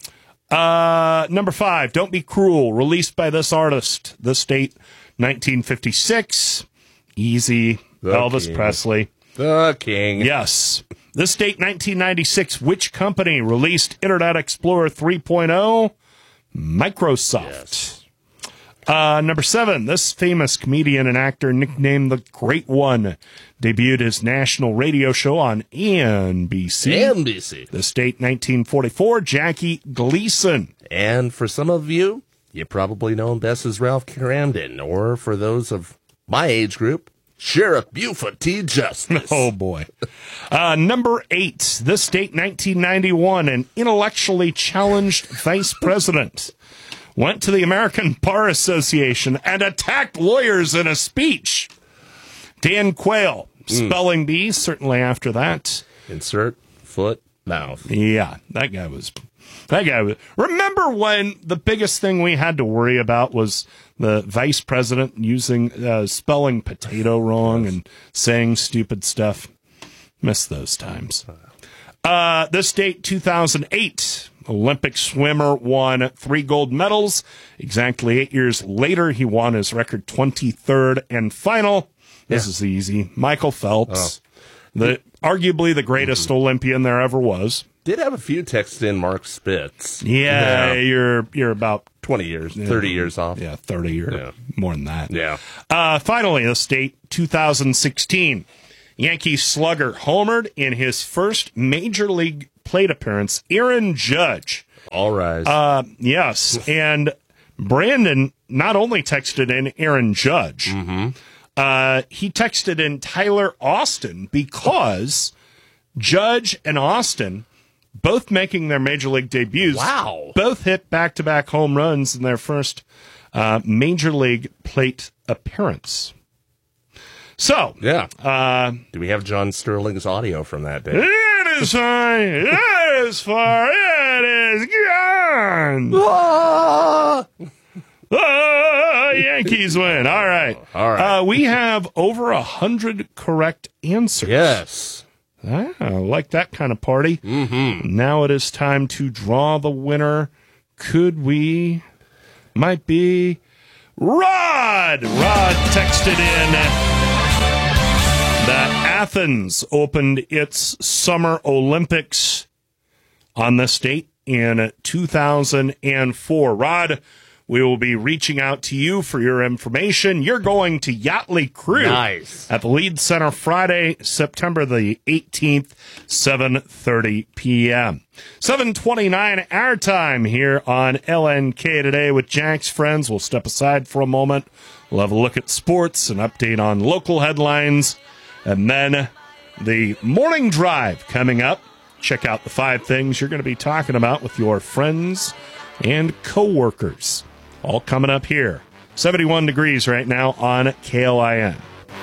Uh, number five, Don't Be Cruel, released by this artist. This date, nineteen fifty-six. Easy. The Elvis King. Presley. The King. Yes. This date, nineteen ninety-six. Which company released Internet Explorer three point oh? Microsoft. Yes. Uh, number seven, this famous comedian and actor nicknamed the Great One debuted his national radio show on N B C. N B C. This date, nineteen forty-four, Jackie Gleason. And for some of you, you probably know him best as Ralph Cramden, or for those of my age group, Sheriff Buford T. Justice. Oh, boy. Uh, number eight, this date, nineteen ninety-one, an intellectually challenged vice president went to the American Bar Association and attacked lawyers in a speech. Dan Quayle, spelling bee, certainly after that. Insert foot mouth. Yeah, that guy was... That guy was... Remember when the biggest thing we had to worry about was the vice president using, uh, spelling potato wrong and saying stupid stuff? Miss those times. Uh, this date, two thousand eight, Olympic swimmer won three gold medals. Exactly eight years later, he won his record twenty-third and final. This Yeah. is easy. Michael Phelps, Oh. the arguably the greatest Mm-hmm. Olympian there ever was. Did have a few texts in, Mark Spitz. Yeah, you're you're about twenty years, yeah, thirty years off. Yeah, thirty or Yeah. more than that. Yeah. Uh, finally, this date, two thousand sixteen. Yankees slugger homered in his first major league plate appearance, Aaron Judge. All rise. Uh, yes, and Brandon not only texted in Aaron Judge, Mm-hmm. uh, he texted in Tyler Austin because Judge and Austin, both making their major league debuts, Wow. both hit back-to-back home runs in their first uh, major league plate appearance. So, Yeah. uh, Do we have John Sterling's audio from that day? it is far, it is far, it is gone. Ah, Yankees win. All right. All right. Uh, we have over a hundred correct answers. Yes. Ah, I like that kind of party. Mm-hmm. Now it is time to draw the winner. Could we? Might be Rod. Rod texted in that Athens opened its Summer Olympics on this date in two thousand four. Rod, we will be reaching out to you for your information. You're going to Yachtly Crew Nice. at the Lead Center Friday, September the eighteenth, seven thirty p.m. seven twenty-nine our time here on L N K Today with Jack's Friends. We'll step aside for a moment. We'll have a look at sports, an update on local headlines, and then the morning drive coming up. Check out the five things you're going to be talking about with your friends and coworkers. All coming up here. seventy-one degrees right now on K L I N.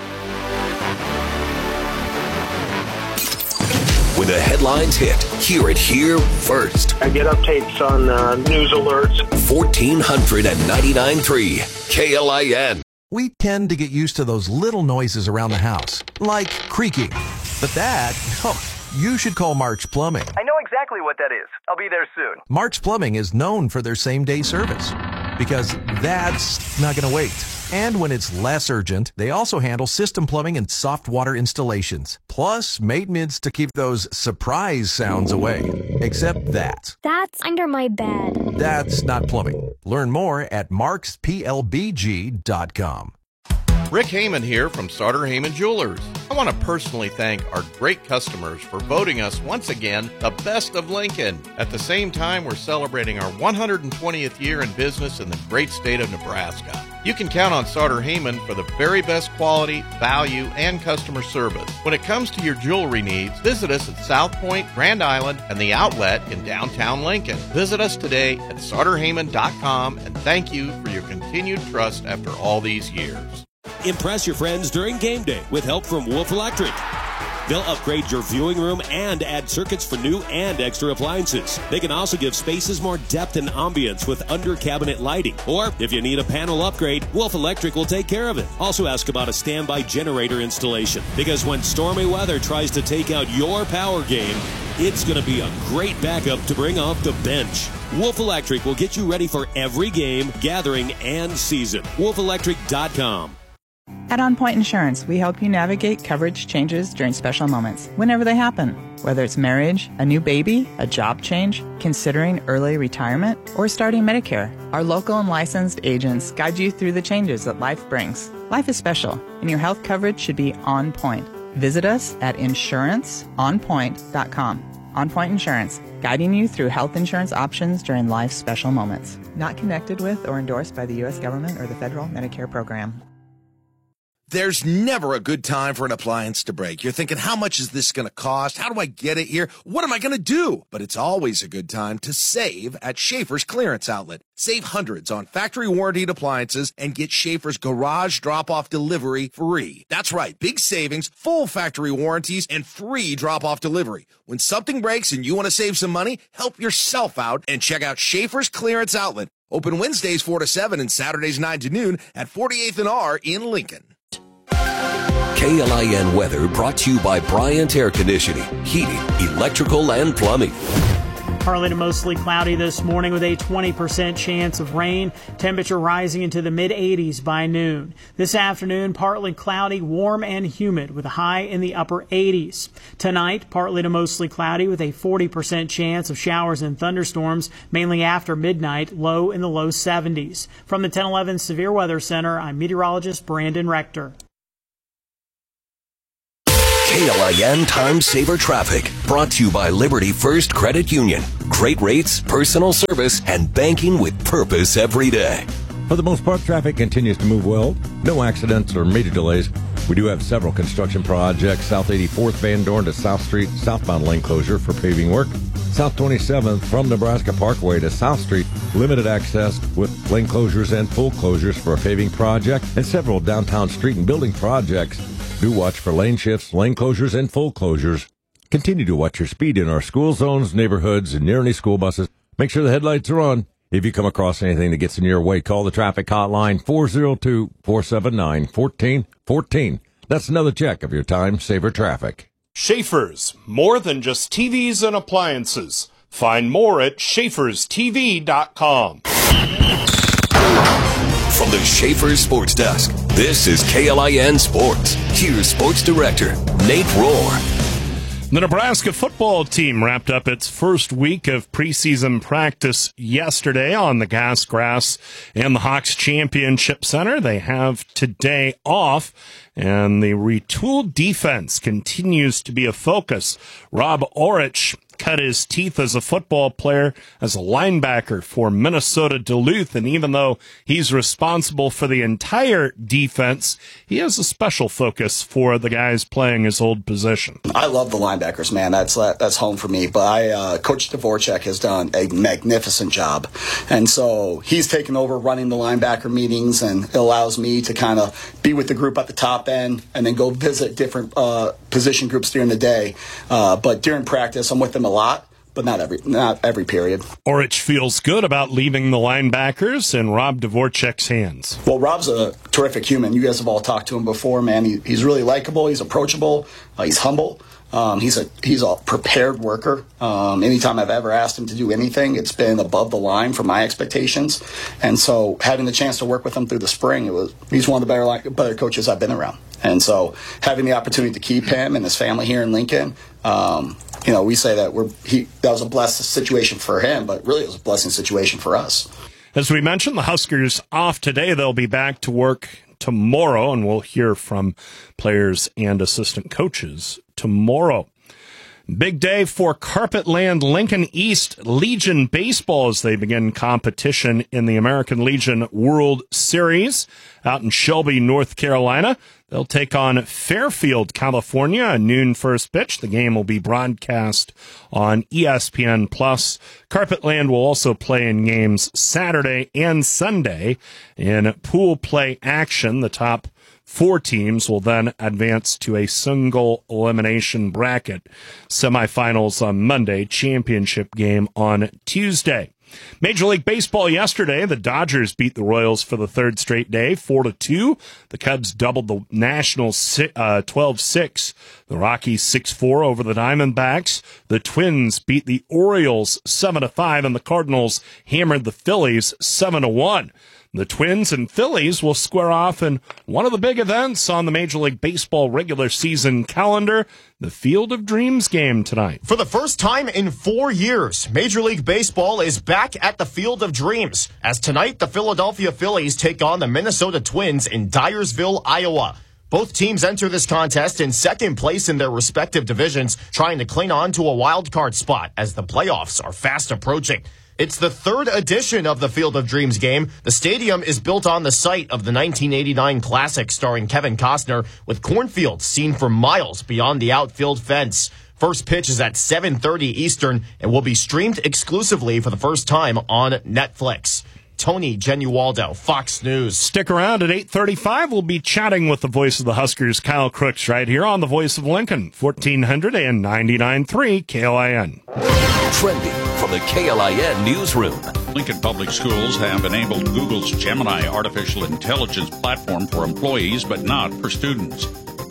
When the headlines hit, hear it here first. I get updates on uh, news alerts. fourteen ninety-nine point three K L I N. We tend to get used to those little noises around the house, like creaking. But that, oh, you should call Mark's Plumbing. I know exactly what that is. I'll be there soon. Mark's Plumbing is known for their same-day service because that's not going to wait. And when it's less urgent, they also handle system plumbing and soft water installations, plus maintenance to keep those surprise sounds away. Except that. That's under my bed. That's not plumbing. Learn more at marks p l b g dot com. Rick Heyman here from Sartor Heyman Jewelers. I want to personally thank our great customers for voting us once again the best of Lincoln. At the same time, we're celebrating our one hundred twentieth year in business in the great state of Nebraska. You can count on Sartor Heyman for the very best quality, value, and customer service. When it comes to your jewelry needs, visit us at South Point, Grand Island, and the Outlet in downtown Lincoln. Visit us today at sartor heyman dot com and thank you for your continued trust after all these years. Impress your friends during game day with help from Wolf Electric. They'll upgrade your viewing room and add circuits for new and extra appliances. They can also give spaces more depth and ambience with under-cabinet lighting. Or if you need a panel upgrade, Wolf Electric will take care of it. Also ask about a standby generator installation, because when stormy weather tries to take out your power game, it's going to be a great backup to bring off the bench. Wolf Electric will get you ready for every game, gathering, and season. wolf electric dot com. At On Point Insurance, we help you navigate coverage changes during special moments, whenever they happen. Whether it's marriage, a new baby, a job change, considering early retirement, or starting Medicare, our local and licensed agents guide you through the changes that life brings. Life is special, and your health coverage should be on point. Visit us at insurance on point dot com. On Point Insurance, guiding you through health insurance options during life's special moments. Not connected with or endorsed by the U S government or the federal Medicare program. There's never a good time for an appliance to break. You're thinking, how much is this going to cost? How do I get it here? What am I going to do? But it's always a good time to save at Schaefer's Clearance Outlet. Save hundreds on factory warranted appliances and get Schaefer's garage drop-off delivery free. That's right, big savings, full factory warranties, and free drop-off delivery. When something breaks and you want to save some money, help yourself out and check out Schaefer's Clearance Outlet. Open Wednesdays four to seven and Saturdays nine to noon at forty-eighth and R in Lincoln. K L I N weather brought to you by Bryant Air Conditioning, Heating, Electrical, and Plumbing. Partly to mostly cloudy this morning with a twenty percent chance of rain. Temperature rising into the mid eighties by noon. This afternoon, partly cloudy, warm and humid with a high in the upper eighties. Tonight, partly to mostly cloudy with a forty percent chance of showers and thunderstorms, mainly after midnight, low in the low seventies. From the ten eleven Severe Weather Center, I'm meteorologist Brandon Rector. K L I N Time Saver Traffic, brought to you by Liberty First Credit Union. Great rates, personal service, and banking with purpose every day. For the most part, traffic continues to move well. No accidents or major delays. We do have several construction projects. South eighty-fourth Van Dorn to South Street, southbound lane closure for paving work. South twenty-seventh from Nebraska Parkway to South Street, limited access with lane closures and full closures for a paving project. And several downtown street and building projects. Do watch for lane shifts, lane closures, and full closures. Continue to watch your speed in our school zones, neighborhoods, and near any school buses. Make sure the headlights are on. If you come across anything that gets in your way, call the traffic hotline four oh two, four seven nine, one four one four. That's another check of your Time Saver Traffic. Schaefer's, more than just T Vs and appliances. Find more at Schaefers T V dot com. From the Schaefer Sports Desk, this is K L I N Sports. Here's Sports Director Nate Rohr. The Nebraska football team wrapped up its first week of preseason practice yesterday on the Gas Grass and the Hawks Championship Center. They have today off, and the retooled defense continues to be a focus. Rob Orich cut his teeth as a football player, as a linebacker for Minnesota Duluth, and even though he's responsible for the entire defense, he has a special focus for the guys playing his old position. I love the linebackers, man. That's that's home for me. But I, uh, Coach Dvorak has done a magnificent job, and so he's taken over running the linebacker meetings, and it allows me to kind of be with the group at the top end and then go visit different uh, position groups during the day. Uh, but during practice, I'm with them a lot, but not every not every period. Orich feels good about leaving the linebackers in Rob Dvorak's hands. Well, Rob's a terrific human. You guys have all talked to him before, man. He, he's really likable. He's approachable. Uh, he's humble. Um, he's a he's a prepared worker. Um, anytime I've ever asked him to do anything, it's been above the line for my expectations. And so having the chance to work with him through the spring, it was he's one of the better better coaches I've been around. And so having the opportunity to keep him and his family here in Lincoln, um, you know, we say that we're he that was a blessed situation for him, but really it was a blessing situation for us. As we mentioned, the Huskers off today. They'll be back to work tomorrow, and we'll hear from players and assistant coaches tomorrow. Big day for Carpetland Lincoln East Legion baseball as they begin competition in the American Legion World Series out in Shelby, North Carolina. They'll take on Fairfield, California, a noon first pitch. The game will be broadcast on E S P N Plus. Carpetland will also play in games Saturday and Sunday in pool play action. The top four teams will then advance to a single elimination bracket. Semifinals on Monday, championship game on Tuesday. Major League Baseball yesterday, the Dodgers beat the Royals for the third straight day, four to two. The Cubs doubled the Nationals uh, twelve six. The Rockies six four over the Diamondbacks. The Twins beat the Orioles seven to five, and the Cardinals hammered the Phillies seven to one. The Twins and Phillies will square off in one of the big events on the Major League Baseball regular season calendar, the Field of Dreams game tonight. For the first time in four years, Major League Baseball is back at the Field of Dreams, as tonight the Philadelphia Phillies take on the Minnesota Twins in Dyersville, Iowa. Both teams enter this contest in second place in their respective divisions, trying to cling on to a wild card spot as the playoffs are fast approaching. It's the third edition of the Field of Dreams game. The stadium is built on the site of the nineteen eighty-nine Classic starring Kevin Costner, with cornfields seen for miles beyond the outfield fence. First pitch is at seven thirty Eastern and will be streamed exclusively for the first time on Netflix. Tony Genualdo, Fox News. Stick around at eight thirty-five. We'll be chatting with the voice of the Huskers, Kyle Crooks, right here on the Voice of Lincoln, fourteen ninety-nine point three K L I N. Trending from the K L I N newsroom. Lincoln Public Schools have enabled Google's Gemini artificial intelligence platform for employees, but not for students.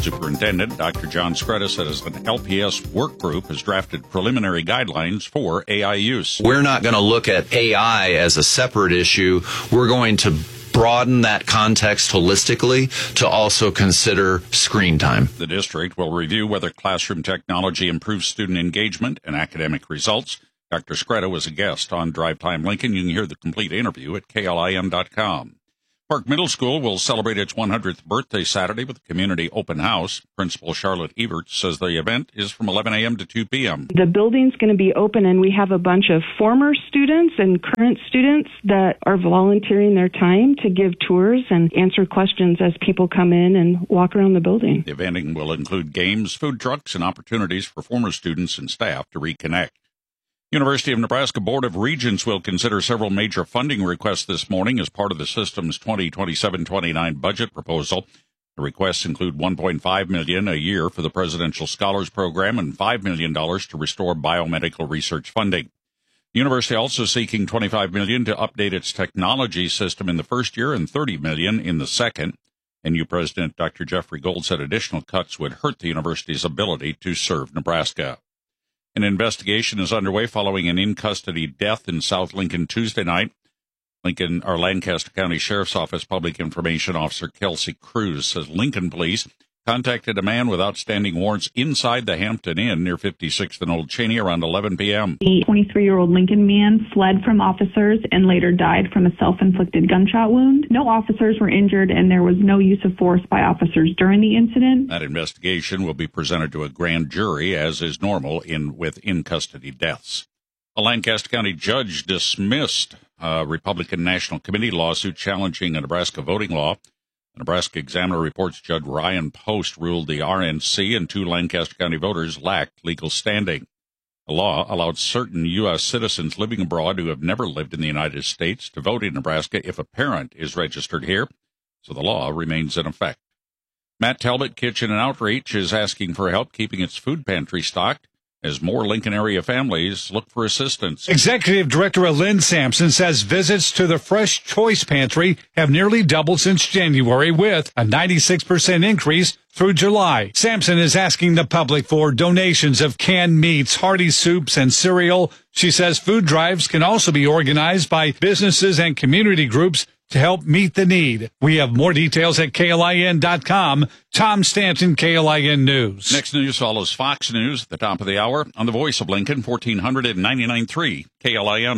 Superintendent Doctor John Scretta says an L P S work group has drafted preliminary guidelines for A I use. We're not going to look at A I as a separate issue. We're going to broaden that context holistically to also consider screen time. The district will review whether classroom technology improves student engagement and academic results. Doctor Scretta was a guest on Drive Time Lincoln. You can hear the complete interview at K L I N dot com. Park Middle School will celebrate its one hundredth birthday Saturday with a community open house. Principal Charlotte Evert says the event is from eleven a.m. to two p.m. The building's going to be open, and we have a bunch of former students and current students that are volunteering their time to give tours and answer questions as people come in and walk around the building. The event will include games, food trucks, and opportunities for former students and staff to reconnect. University of Nebraska Board of Regents will consider several major funding requests this morning as part of the system's twenty twenty-seven twenty-nine budget proposal. The requests include one point five million dollars a year for the Presidential Scholars Program and five million dollars to restore biomedical research funding. The university also seeking twenty-five million dollars to update its technology system in the first year and thirty million dollars in the second. N U President Doctor Jeffrey Gold said additional cuts would hurt the university's ability to serve Nebraska. An investigation is underway following an in-custody death in South Lincoln Tuesday night. Lincoln, or Lancaster County Sheriff's Office Public Information Officer Kelsey Cruz says Lincoln police contacted a man with outstanding warrants inside the Hampton Inn near fifty-sixth and Old Cheney around eleven p.m. The twenty-three-year-old Lincoln man fled from officers and later died from a self-inflicted gunshot wound. No officers were injured, and there was no use of force by officers during the incident. That investigation will be presented to a grand jury, as is normal in with in-custody deaths. A Lancaster County judge dismissed a Republican National Committee lawsuit challenging a Nebraska voting law. The Nebraska Examiner reports Judge Ryan Post ruled the R N C and two Lancaster County voters lacked legal standing. The law allowed certain U S citizens living abroad who have never lived in the United States to vote in Nebraska if a parent is registered here, so the law remains in effect. Matt Talbot Kitchen and Outreach is asking for help keeping its food pantry stocked as more Lincoln area families look for assistance. Executive Director Lynn Sampson says visits to the Fresh Choice Pantry have nearly doubled since January, with a ninety-six percent increase through July. Sampson is asking the public for donations of canned meats, hearty soups, and cereal. She says food drives can also be organized by businesses and community groups to help meet the need. We have more details at K L I N dot com. Tom Stanton, K L I N News. Next news follows Fox News at the top of the hour on the Voice of Lincoln, fourteen ninety-nine point three K L I N.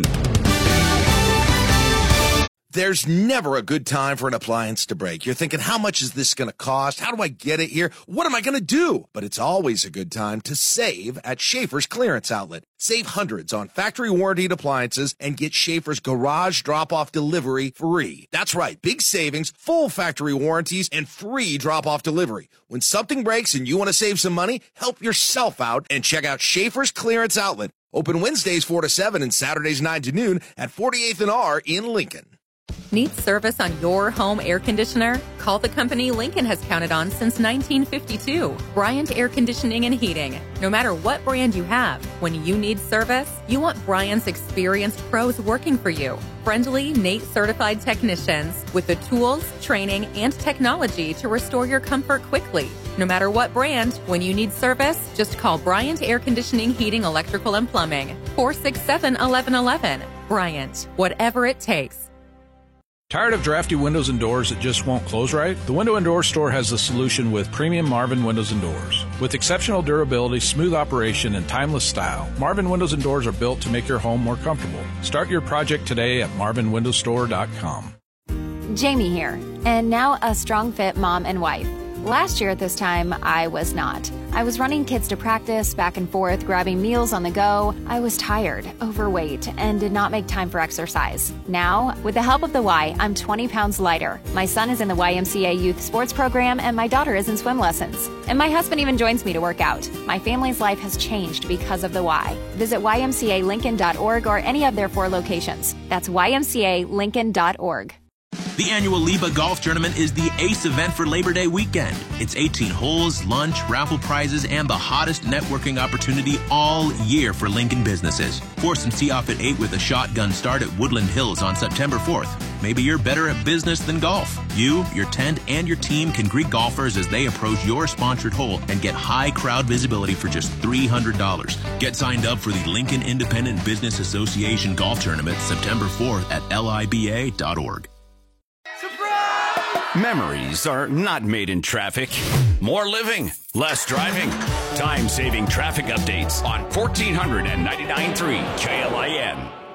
There's never a good time for an appliance to break. You're thinking, how much is this going to cost? How do I get it here? What am I going to do? But it's always a good time to save at Schaefer's Clearance Outlet. Save hundreds on factory warranted appliances and get Schaefer's garage drop-off delivery free. That's right, big savings, full factory warranties, and free drop-off delivery. When something breaks and you want to save some money, help yourself out and check out Schaefer's Clearance Outlet. Open Wednesdays four to seven and Saturdays nine to noon at forty-eighth and R in Lincoln. Need service on your home air conditioner? Call the company Lincoln has counted on since nineteen fifty-two. Bryant Air Conditioning and Heating. No matter what brand you have, when you need service, you want Bryant's experienced pros working for you. Friendly, N A T E certified technicians with the tools, training, and technology to restore your comfort quickly. No matter what brand, when you need service, just call Bryant Air Conditioning, Heating, Electrical, and Plumbing. four six seven, eleven eleven. Bryant. Whatever it takes. Tired of drafty windows and doors that just won't close right? The Window and Door Store has the solution with premium Marvin Windows and Doors. With exceptional durability, smooth operation, and timeless style, Marvin Windows and Doors are built to make your home more comfortable. Start your project today at marvin window store dot com. Jamie here, and now a strong fit mom and wife. Last year at this time, I was not. I was running kids to practice, back and forth, grabbing meals on the go. I was tired, overweight, and did not make time for exercise. Now, with the help of the Y, I'm twenty pounds lighter. My son is in the Y M C A Youth Sports Program, and my daughter is in swim lessons. And my husband even joins me to work out. My family's life has changed because of the Y. Visit Y M C A Lincoln dot org or any of their four locations. That's Y M C A Lincoln dot org. The annual Liba Golf Tournament is the ace event for Labor Day weekend. It's eighteen holes, lunch, raffle prizes, and the hottest networking opportunity all year for Lincoln businesses. Foursome tee off at eight with a shotgun start at Woodland Hills on September fourth. Maybe you're better at business than golf. You, your tent, and your team can greet golfers as they approach your sponsored hole and get high crowd visibility for just three hundred dollars. Get signed up for the Lincoln Independent Business Association Golf Tournament September fourth at L I B A dot org. Memories are not made in traffic. More living, less driving. Time-saving traffic updates on fourteen ninety-nine point three K L I N.